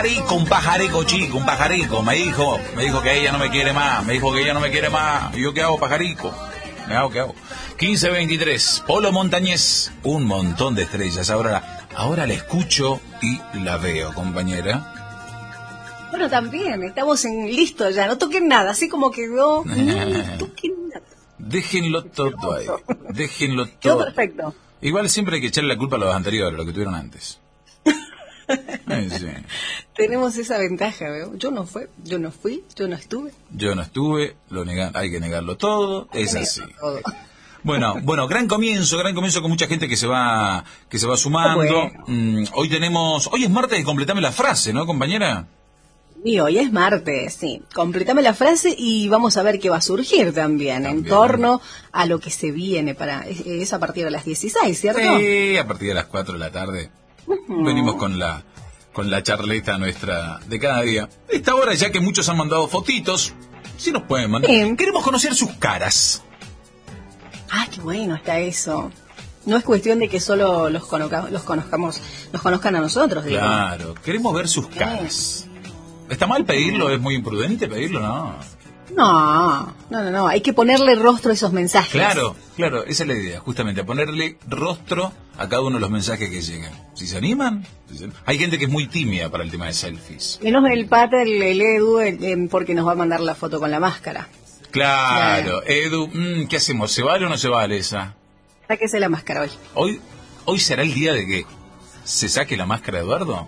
un pajarico chico, un pajarico. Me dijo que ella no me quiere más, ¿Y yo qué hago, pajarico? ¿Qué hago? 15:23, Polo Montañés, un montón de estrellas. Ahora la escucho y la veo, compañera. Bueno, también, estamos listos ya, no toquen nada, así como quedó, no toquen nada. Déjenlo todo ahí, déjenlo todo. Quedó perfecto. Igual siempre hay que echarle la culpa a los anteriores, a los que tuvieron antes. Sí. Tenemos esa ventaja, ¿veo? Yo no fui, yo no estuve. Yo no estuve, hay que negarlo todo, es así. Todo. Bueno, gran comienzo con mucha gente que se va sumando. Hoy es martes de completame la frase, ¿no, compañera? Y hoy es martes, sí. Completame la frase y vamos a ver qué va a surgir también en torno a lo que se viene es a partir de las 16, ¿cierto? Sí, a partir de las 4 de la tarde. Venimos con la charleta nuestra de cada día. Esta hora, ya que muchos han mandado fotitos, si nos pueden mandar. Queremos conocer sus caras. Ah, qué bueno está eso. No es cuestión de que solo los conozcan a nosotros, digamos. Claro, queremos ver sus caras. ¿Está mal pedirlo? ¿Es muy imprudente pedirlo? No. Hay que ponerle rostro a esos mensajes. Claro, esa es la idea, justamente, ponerle rostro a cada uno de los mensajes que llegan. Si se animan. Hay gente que es muy tímida para el tema de selfies. Menos el pata, el Edu, porque nos va a mandar la foto con la máscara. Claro, Edu, ¿qué hacemos? ¿Se vale o no se vale esa? Sáquese la máscara hoy. ¿Hoy será el día de que se saque la máscara, Eduardo?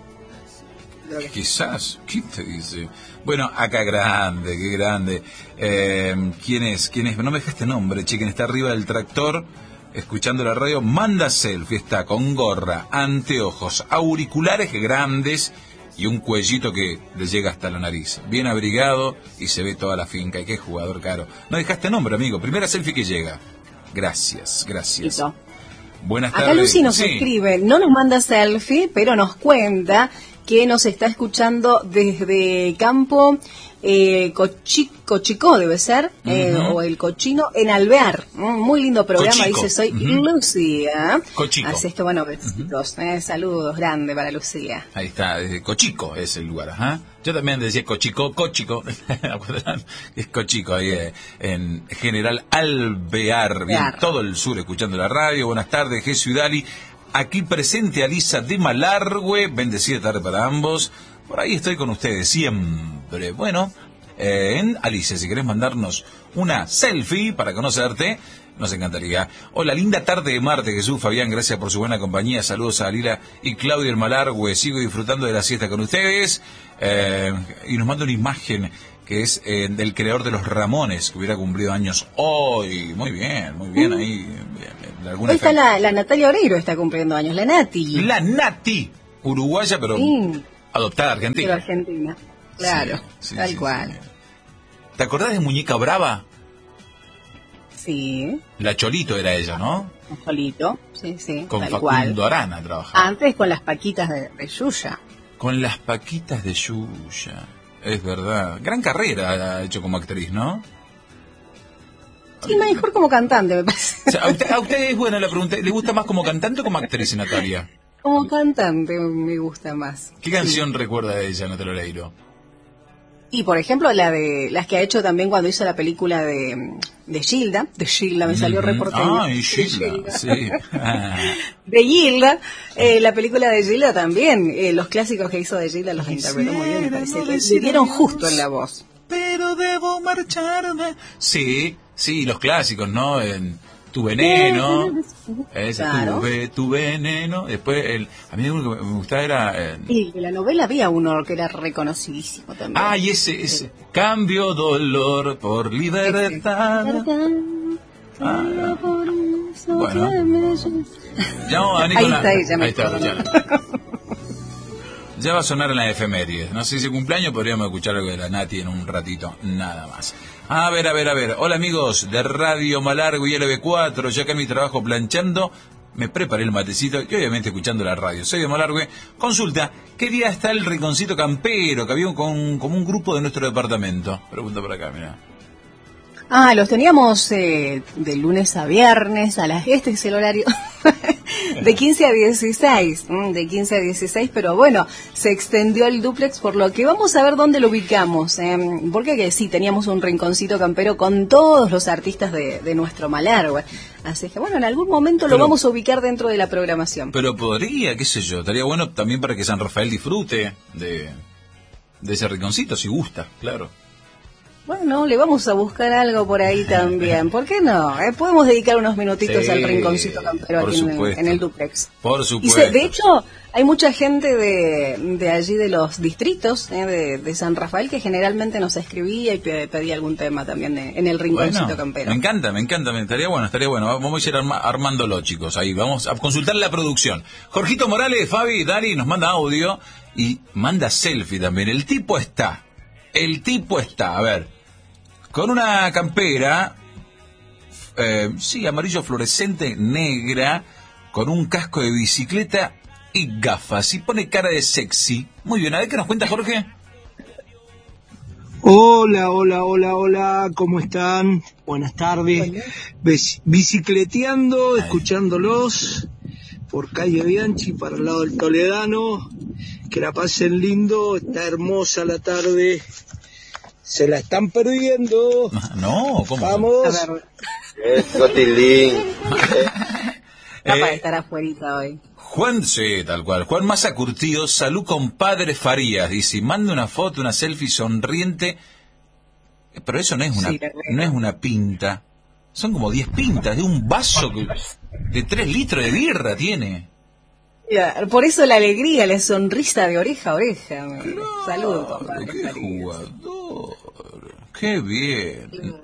Quizás, ¿quién te dice? Bueno, acá qué grande. ¿Quién es? No me dejaste nombre, quien está arriba del tractor, escuchando la radio, manda selfie, está con gorra, anteojos, auriculares grandes y un cuellito que le llega hasta la nariz. Bien abrigado y se ve toda la finca. Y qué jugador caro. No dejaste nombre, amigo. Primera selfie que llega. Gracias. Listo. Buenas tardes. Acá Lucy nos escribe, no nos manda selfie, pero nos cuenta que nos está escuchando desde Campo Cochicó, debe ser, o El Cochino, en Alvear. Muy lindo programa, Cochico. dice, soy Lucía. Cochico. Así es que, bueno, besitos, saludos grandes para Lucía. Ahí está, Cochico es el lugar, ¿ah? Yo también decía Cochico, es Cochico, ahí en General Alvear, bien, todo el sur escuchando la radio. Buenas tardes, Jesús Udali. Aquí presente Alisa de Malargüe, bendecida tarde para ambos. Por ahí estoy con ustedes siempre. Bueno, Alicia, si querés mandarnos una selfie para conocerte, nos encantaría. Hola, linda tarde de martes, Jesús, Fabián, gracias por su buena compañía. Saludos a Lila y Claudia del Malargüe. Sigo disfrutando de la siesta con ustedes. Y nos manda una imagen que es del creador de los Ramones, que hubiera cumplido años hoy. Muy bien, ahí. Hoy está la Natalia Oreiro, está cumpliendo años, la Nati. La Nati, uruguaya, pero adoptada argentina. Pero argentina, claro, tal cual. Sí. ¿Te acordás de Muñeca Brava? Sí. La Cholito era ella, ¿no? La Cholito, sí, con tal Facundo cual. Arana trabajaba. Antes con las Paquitas de Yuya. Con las Paquitas de Yuya, es verdad. Gran carrera ha hecho como actriz, ¿no? Sí, mejor como cantante, me parece. O sea, a usted es buena la pregunta. ¿Le gusta más como cantante o como actriz, Natalia? Como cantante me gusta más. ¿Qué canción recuerda de ella, Natalia Oreiro? Y por ejemplo las que ha hecho también cuando hizo la película de Gilda. De Gilda, me salió reporteño. Ay, Gilda, sí. De Gilda, la película de Gilda también. Los clásicos que hizo de Gilda los interpretó muy bien, me parece que le dieron justo en la voz. Pero debo marcharme. Sí, los clásicos, ¿no? Tu veneno, ese, claro. tu veneno. Después, a mí uno que me gustaba era... Y de la novela había uno que era reconocidísimo también. Ah, y ese. Cambio dolor por libertad. Bueno. Llamo a Nicolás. Ahí está, ya va a sonar en la efemérides. No sé si cumpleaños, podríamos escuchar algo de la Nati en un ratito, nada más. A ver. Hola amigos de Radio Malargüe y LB4, ya que en mi trabajo planchando, me preparé el matecito y obviamente escuchando la radio. Soy de Malargüe. Consulta, ¿qué día está el rinconcito campero que había como un grupo de nuestro departamento? Pregunta por acá, mira. Los teníamos de lunes a viernes, este es el horario, De 15 a 16, de 15 a 16, pero bueno, se extendió el dúplex, por lo que vamos a ver dónde lo ubicamos, porque que sí, teníamos un rinconcito campero con todos los artistas de nuestro Malargüe, así que bueno, en algún momento lo vamos a ubicar dentro de la programación. Pero podría, qué sé yo, estaría bueno también para que San Rafael disfrute de ese rinconcito, si gusta, claro. Bueno, le vamos a buscar algo por ahí también. ¿Por qué no? Podemos dedicar unos minutitos al rinconcito campero aquí en el dúplex. Por supuesto. Y de hecho, hay mucha gente de allí, de los distritos de San Rafael, que generalmente nos escribía y pedía algún tema también en el rinconcito campero. Me encanta, estaría bueno. Vamos a ir armándolo, chicos. Ahí, vamos a consultar la producción. Jorgito Morales, Fabi, Dari nos manda audio y manda selfie también. El tipo está, a ver, con una campera, amarillo fluorescente, negra, con un casco de bicicleta y gafas, y pone cara de sexy. Muy bien, a ver qué nos cuenta Jorge. Hola, ¿cómo están? Buenas tardes. Bicicleteando, escuchándolos por calle Bianchi para el lado del Toledano. Que la pasen lindo, está hermosa la tarde. Se la están perdiendo. No, ¿cómo? Vamos. Eso, Tilín. Para estar afuerita hoy. Juan, sí, tal cual. Juan Massa Curtido, salud compadre Farías. Dice, manda una foto, una selfie sonriente. Pero eso no es una pinta. Son como 10 pintas de un vaso de 3 litros de birra tiene. Por eso la alegría, la sonrisa de oreja a oreja. Saludos, compadre. ¡Qué jugador! ¡Qué bien!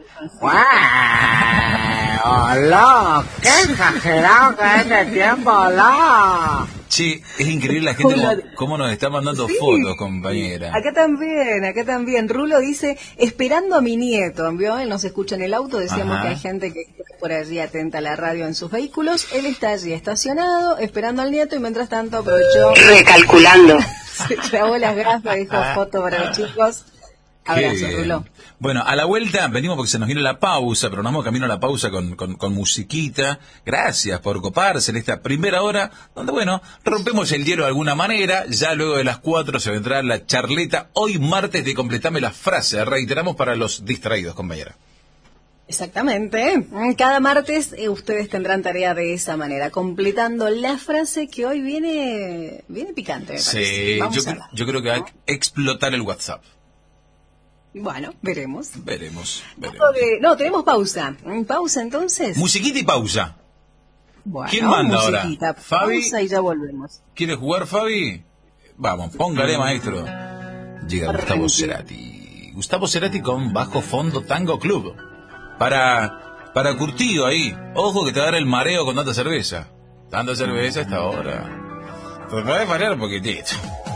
¡Hola! ¡Qué exagerado que es de tiempo! ¡Hola! Sí, es increíble la gente cómo nos está mandando fotos, compañera. Acá también. Rulo dice, esperando a mi nieto, ¿vio? Él nos escucha en el auto, decíamos que hay gente que está por allí atenta a la radio en sus vehículos. Él está allí estacionado, esperando al nieto, y mientras tanto aprovechó... Recalculando. Se clavó las gafas, dijo foto para los chicos. Abrazo, Rulo. Bueno, a la vuelta venimos porque se nos viene la pausa, pero nos vamos camino a la pausa con musiquita. Gracias por coparse en esta primera hora, donde, bueno, rompemos el hielo de alguna manera. Ya luego de las 4 se vendrá la charleta. Hoy martes de Completame la Frase. Reiteramos para los distraídos, compañera. Exactamente. Cada martes ustedes tendrán tarea de esa manera, completando la frase que hoy viene picante, me parece. Sí, yo creo que va a explotar el WhatsApp. Bueno, veremos. No, tenemos pausa. ¿Pausa entonces? Musiquita y pausa. Bueno, ¿Quién manda ahora? Fabi. Pausa y ya volvemos. ¿Quiere jugar, Fabi? Vamos, póngale, maestro. Llega Gustavo Cerati. Gustavo Cerati con Bajo Fondo Tango Club. Para Curtido ahí. Ojo que te va a dar el mareo con tanta cerveza. Tanta cerveza a esta hora. Pues puedes marear un poquitito.